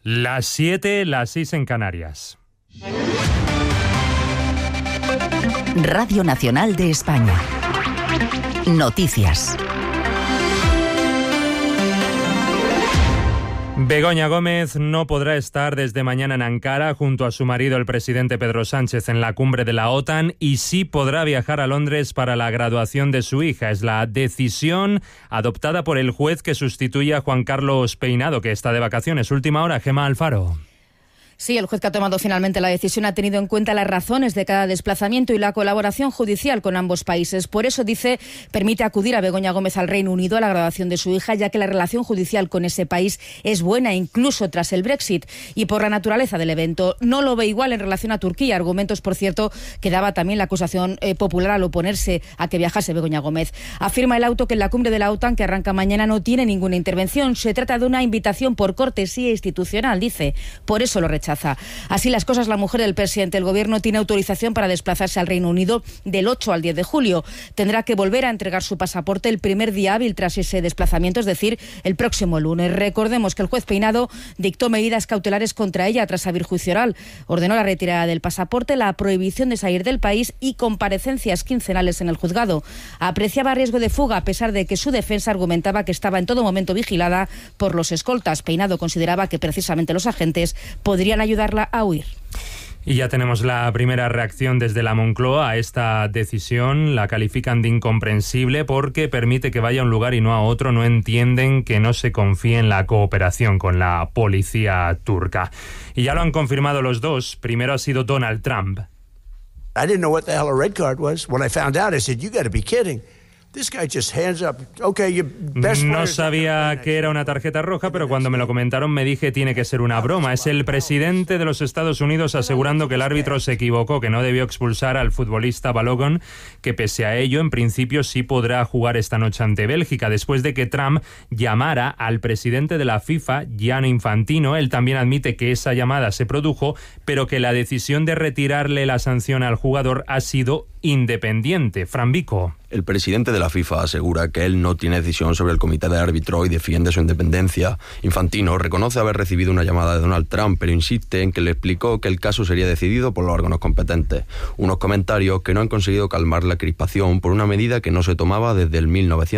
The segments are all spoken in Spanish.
Las 7, las 6 en Canarias. Radio Nacional de España. Noticias. Begoña Gómez no podrá estar desde mañana en Ankara junto a su marido, el presidente Pedro Sánchez, en la cumbre de la OTAN, y sí podrá viajar a Londres para la graduación de su hija. Es la decisión adoptada por el juez que sustituye a Juan Carlos Peinado, que está de vacaciones. Última hora, Gemma Alfaro. Sí, el juez que ha tomado finalmente la decisión ha tenido en cuenta las razones de cada desplazamiento y la colaboración judicial con ambos países. Por eso, dice, permite acudir a Begoña Gómez al Reino Unido a la graduación de su hija, ya que la relación judicial con ese país es buena, incluso tras el Brexit, y por la naturaleza del evento. No lo ve igual en relación a Turquía, argumentos, por cierto, que daba también la acusación popular al oponerse a que viajase Begoña Gómez. Afirma el auto que en la cumbre de la OTAN, que arranca mañana, no tiene ninguna intervención. Se trata de una invitación por cortesía institucional, dice. Por eso lo rechaza. Así las cosas, la mujer del presidente del Gobierno tiene autorización para desplazarse al Reino Unido del 8 al 10 de julio. Tendrá que volver a entregar su pasaporte el primer día hábil tras ese desplazamiento, es decir, el próximo lunes. Recordemos que el juez Peinado dictó medidas cautelares contra ella tras abrir juicio oral. Ordenó la retirada del pasaporte, la prohibición de salir del país y comparecencias quincenales en el juzgado. Apreciaba riesgo de fuga, a pesar de que su defensa argumentaba que estaba en todo momento vigilada por los escoltas. Peinado consideraba que precisamente los agentes podrían ayudarla a huir. Y ya tenemos la primera reacción desde la Moncloa a esta decisión. La califican de incomprensible porque permite que vaya a un lugar y no a otro. No entienden que no se confíe en la cooperación con la policía turca. Y ya lo han confirmado los dos. Primero ha sido Donald Trump. I didn't know what the hell a red card was. When I found out, I said, "You got to be kidding." This guy just hands up. Okay, your best No sabía que era una tarjeta roja, pero cuando me lo comentaron me dije tiene que ser una broma. Es el presidente de los Estados Unidos asegurando que el árbitro se equivocó, que no debió expulsar al futbolista Balogun, que pese a ello en principio sí podrá jugar esta noche ante Bélgica, después de que Trump llamara al presidente de la FIFA, Gianni Infantino. Él también admite que esa llamada se produjo, pero que la decisión de retirarle la sanción al jugador ha sido independiente. Fran Vico. El presidente de la FIFA asegura que él no tiene decisión sobre el comité de árbitro y defiende su independencia. Infantino reconoce haber recibido una llamada de Donald Trump, pero insiste en que le explicó que el caso sería decidido por los órganos competentes. Unos comentarios que no han conseguido calmar la crispación por una medida que no se tomaba desde el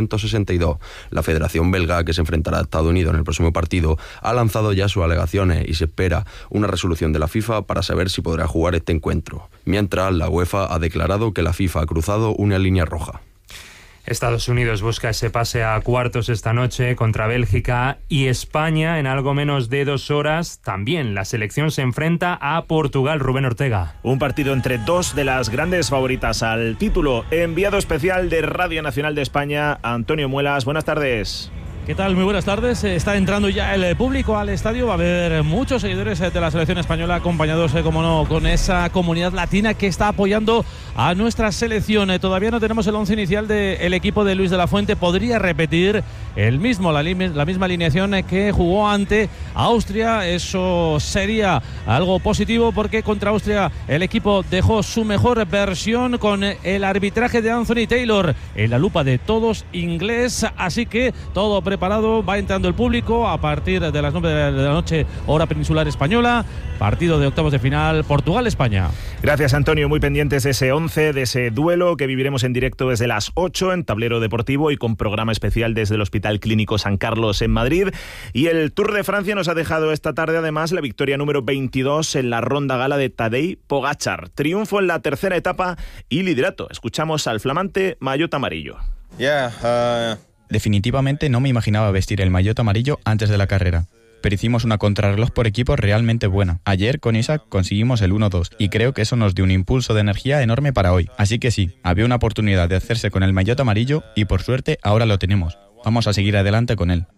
1962. La Federación Belga, que se enfrentará a Estados Unidos en el próximo partido, ha lanzado ya sus alegaciones y se espera una resolución de la FIFA para saber si podrá jugar este encuentro. Mientras, la UEFA ha declarado que la FIFA ha cruzado una línea roja. Estados Unidos busca ese pase a cuartos esta noche contra Bélgica, y España en algo menos de 2 horas también. La selección se enfrenta a Portugal. Rubén Ortega. Un partido entre dos de las grandes favoritas al título. Enviado especial de Radio Nacional de España, Antonio Muelas. Buenas tardes. ¿Qué tal? Muy buenas tardes. Está entrando ya el público al estadio. Va a haber muchos seguidores de la selección española, acompañados, como no, con esa comunidad latina que está apoyando a nuestra selección. Todavía no tenemos el once inicial del equipo de Luis de la Fuente. Podría repetir la misma alineación que jugó ante Austria. Eso sería algo positivo, porque contra Austria el equipo dejó su mejor versión, con el arbitraje de Anthony Taylor en la lupa de todos, inglés. Así que todo preparado, va entrando el público a partir de las 9 de la noche, hora peninsular española. Partido de octavos de final, Portugal-España. Gracias, Antonio. Muy pendientes de ese 11, de ese duelo que viviremos en directo desde las 8 en Tablero Deportivo y con programa especial desde el Hospital Clínico San Carlos en Madrid. Y el Tour de Francia nos ha dejado esta tarde además la victoria número 22 en la ronda gala de Tadej Pogačar. Triunfo en la tercera etapa y liderato. Escuchamos al flamante maillot amarillo. Definitivamente no me imaginaba vestir el maillot amarillo antes de la carrera, pero hicimos una contrarreloj por equipo realmente buena. Ayer con Isaac conseguimos el 1-2 y creo que eso nos dio un impulso de energía enorme para hoy. Así que sí, había una oportunidad de hacerse con el maillot amarillo y por suerte ahora lo tenemos. Vamos a seguir adelante con él.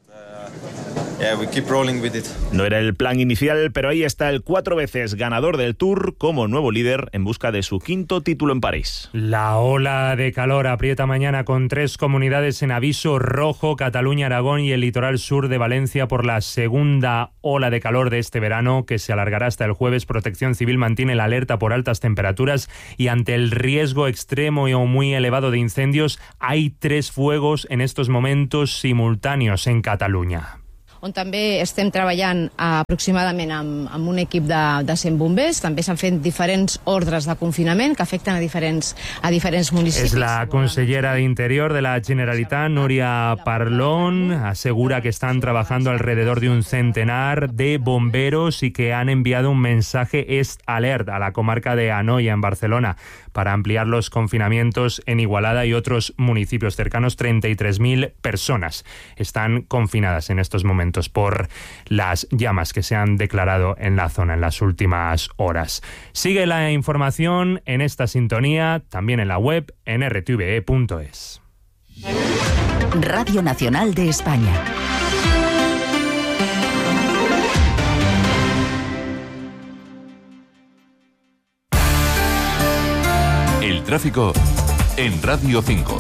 No era el plan inicial, pero ahí está el 4 veces ganador del Tour como nuevo líder en busca de su 5º título en París. La ola de calor aprieta mañana con 3 comunidades en aviso rojo: Cataluña, Aragón y el litoral sur de Valencia, por la segunda ola de calor de este verano, que se alargará hasta el jueves. Protección Civil mantiene la alerta por altas temperaturas y ante el riesgo extremo o muy elevado de incendios. Hay 3 fuegos en estos momentos simultáneos en Cataluña. on també estem treballant aproximadament amb un equip de 100 bombers. També s'han fet diferents ordres de confinament que afecten a diferents municipis. Es la consellera de Interior de la Generalitat, Núria Parlon, asegura que están trabajando alrededor de un centenar de bomberos y que han enviado un mensaje Est Alert a la comarca de Anoia, en Barcelona, para ampliar los confinamientos en Igualada y otros municipios cercanos. 33.000 personas están confinadas en estos momentos por las llamas que se han declarado en la zona en las últimas horas. Sigue la información en esta sintonía, también en la web en rtve.es. Radio Nacional de España. El tráfico en Radio 5.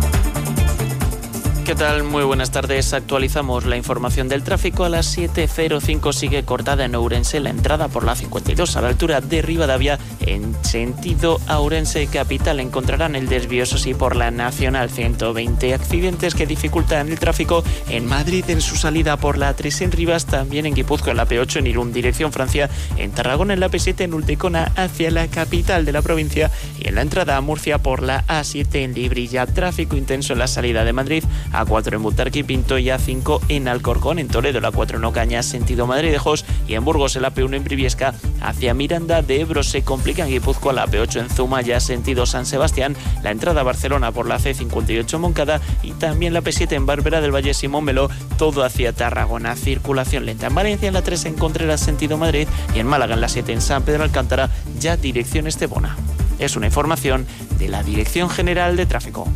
¿Qué tal? Muy buenas tardes. Actualizamos la información del tráfico. A las 7:05 sigue cortada en Ourense la entrada por la 52 a la altura de Rivadavia en sentido Ourense capital. Encontrarán el desvío, eso sí, por la Nacional 120. Accidentes que dificultan el tráfico en Madrid en su salida por la A3 en Rivas, también en Guipúzcoa en la P8 en Irún dirección Francia, en Tarragona en la P7 en Ultecona hacia la capital de la provincia y en la entrada a Murcia por la A7 en Librilla. Tráfico intenso en la salida de Madrid, A4 en Butarque y Pinto y A5 en Alcorcón, en Toledo la 4 en Ocaña sentido Madrid-Jos y en Burgos en la P1 en Briviesca hacia Miranda de Ebro. Se complica en Guipúzcoa la P8 en Zumaya sentido San Sebastián, la entrada a Barcelona por la C58 en Moncada y también la P7 en Bárbara del Valle Simón Meló, todo hacia Tarragona. Circulación lenta en Valencia en la 3 en Contreras sentido Madrid y en Málaga en la 7 en San Pedro Alcántara ya dirección Estepona. Es una información de la Dirección General de Tráfico.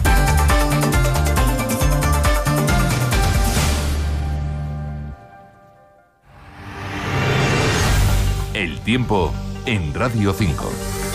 El tiempo en Radio 5.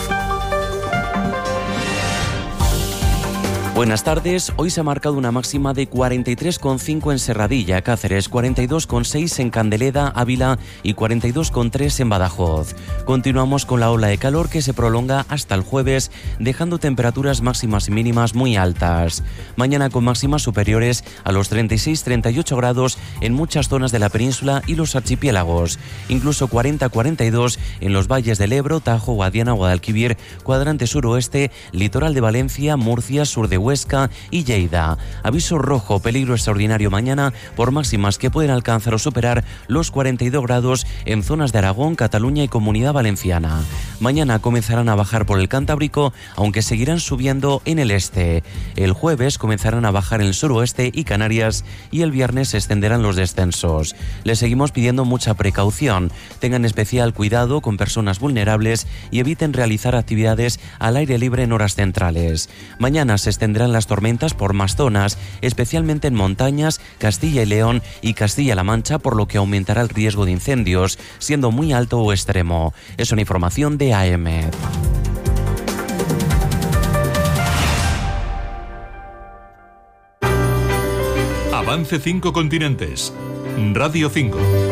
Buenas tardes. Hoy se ha marcado una máxima de 43,5 en Serradilla, Cáceres, 42,6 en Candeleda, Ávila y 42,3 en Badajoz. Continuamos con la ola de calor que se prolonga hasta el jueves, dejando temperaturas máximas y mínimas muy altas. Mañana con máximas superiores a los 36-38 grados en muchas zonas de la península y los archipiélagos. Incluso 40-42 en los valles del Ebro, Tajo, Guadiana, Guadalquivir, cuadrante suroeste, litoral de Valencia, Murcia, sur de Huesca y Lleida. Aviso rojo, peligro extraordinario mañana por máximas que pueden alcanzar o superar los 42 grados en zonas de Aragón, Cataluña y Comunidad Valenciana. Mañana comenzarán a bajar por el Cantábrico, aunque seguirán subiendo en el este. El jueves comenzarán a bajar en el suroeste y Canarias y el viernes se extenderán los descensos. Les seguimos pidiendo mucha precaución. Tengan especial cuidado con personas vulnerables y eviten realizar actividades al aire libre en horas centrales. Mañana se extenderán las tormentas por más zonas, especialmente en montañas, Castilla y León y Castilla-La Mancha, por lo que aumentará el riesgo de incendios, siendo muy alto o extremo. Es una información de AEMET. Avance 5 continentes. Radio 5.